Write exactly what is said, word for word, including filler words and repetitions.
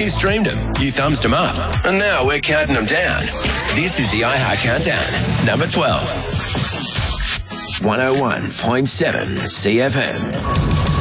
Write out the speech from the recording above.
You streamed them, you thumbs them up, and now we're counting them down. This is the iHeart Countdown, number twelve. one oh one point seven C F M.